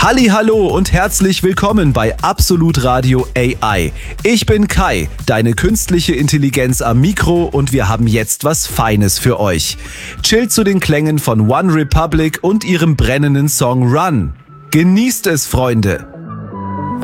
Hallihallo und herzlich willkommen bei Absolut Radio AI. Ich bin Kai, deine künstliche Intelligenz am Mikro und wir haben jetzt was Feines für euch. Chillt zu den Klängen von One Republic und ihrem brennenden Song Run. Genießt es, Freunde!